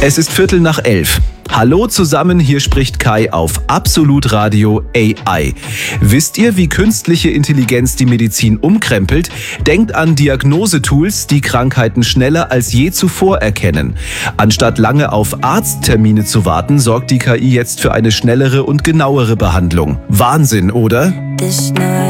Es ist 11:15. Hallo zusammen, hier spricht Kai auf Absolut Radio AI. Wisst ihr, wie künstliche Intelligenz die Medizin umkrempelt? Denkt an Diagnosetools, die Krankheiten schneller als je zuvor erkennen. Anstatt lange auf Arzttermine zu warten, sorgt die KI jetzt für eine schnellere und genauere Behandlung. Wahnsinn, oder?